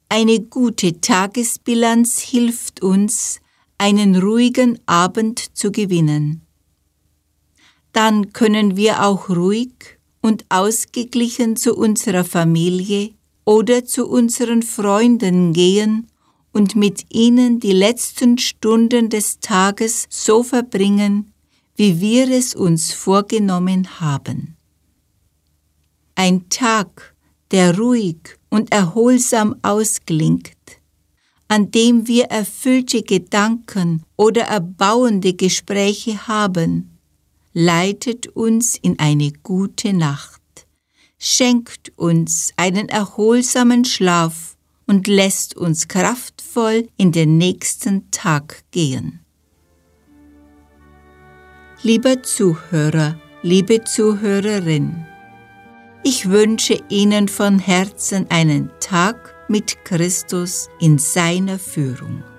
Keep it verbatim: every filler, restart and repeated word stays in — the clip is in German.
Eine gute Tagesbilanz hilft uns, einen ruhigen Abend zu gewinnen. Dann können wir auch ruhig und ausgeglichen zu unserer Familie oder zu unseren Freunden gehen und mit ihnen die letzten Stunden des Tages so verbringen, wie wir es uns vorgenommen haben. Ein Tag, der ruhig und erholsam ausklingt, an dem wir erfüllte Gedanken oder erbauende Gespräche haben, leitet uns in eine gute Nacht, schenkt uns einen erholsamen Schlaf und lässt uns kraftvoll in den nächsten Tag gehen. Lieber Zuhörer, liebe Zuhörerin, ich wünsche Ihnen von Herzen einen Tag mit Christus in seiner Führung.